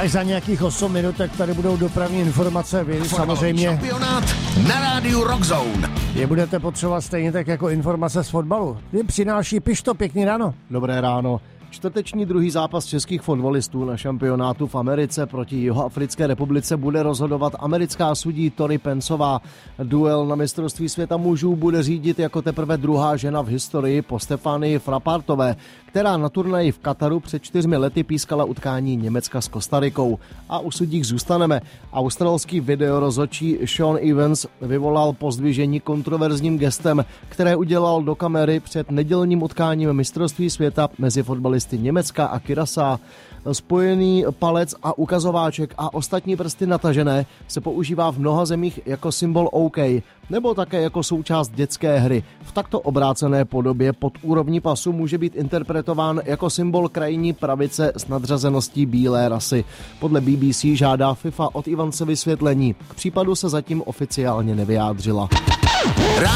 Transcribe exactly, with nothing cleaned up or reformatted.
Tak za nějakých osm minut, tak tady budou dopravní informace. Vy samozřejmě šampionát na rádiu Rockzone. je budete potřebovat stejně tak jako informace z fotbalu. Vy přináší Pišto, pěkný ráno. Dobré ráno. Čtvrteční druhý zápas českých fotbalistů na šampionátu v Americe proti Jihoafrické republice bude rozhodovat americká sudí Tori Pensová. Duel na mistrovství světa mužů bude řídit jako teprve druhá žena v historii po Stefanii Frappartové, která na turnaji v Kataru před čtyřmi lety pískala utkání Německa s Kostarikou. A u sudích zůstaneme. Australský videorozhodčí Sean Evans vyvolal pozdvižení kontroverzním gestem, které udělal do kamery před nedělním utkáním mistrovství světa mezi fotbalisty Německa a Curaçaa. Spojený palec a ukazováček a ostatní prsty natažené se používá v mnoha zemích jako symbol OK, nebo také jako součást dětské hry. V takto obrácené podobě pod úrovní pasu může být interpretován jako symbol krajní pravice s nadřazeností bílé rasy. Podle B B C žádá FIFA od Ivance vysvětlení. K případu se zatím oficiálně nevyjádřila.